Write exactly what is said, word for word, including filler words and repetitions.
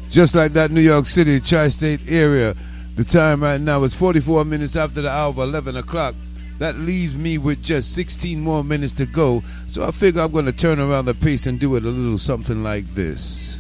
Just like that, New York City, tri-state area. The time right now is forty-four minutes after the hour of eleven o'clock. That leaves me with just sixteen more minutes to go. So I figure I'm going to turn around the pace and do it a little something like this.